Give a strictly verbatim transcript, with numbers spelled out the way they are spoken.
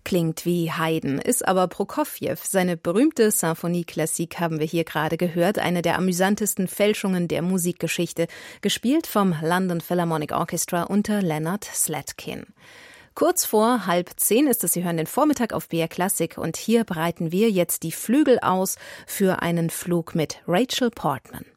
Klingt wie Haydn, ist aber Prokofjew. Seine berühmte Symphonie Classique haben wir hier gerade gehört, eine der amüsantesten Fälschungen der Musikgeschichte, gespielt vom London Philharmonic Orchestra unter Leonard Slatkin. Kurz vor halb zehn ist es, Sie hören den Vormittag auf B R Klassik und hier breiten wir jetzt die Flügel aus für einen Flug mit Rachel Portman.